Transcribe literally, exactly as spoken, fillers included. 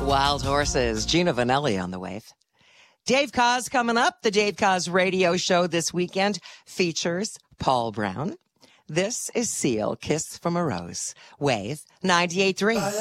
Wild Horses, Gina Vanelli on the wave. Dave Cause coming up. The Dave Cause radio show this weekend features Paul Brown. This is Seal, Kiss from a Rose. Wave ninety-eight point three.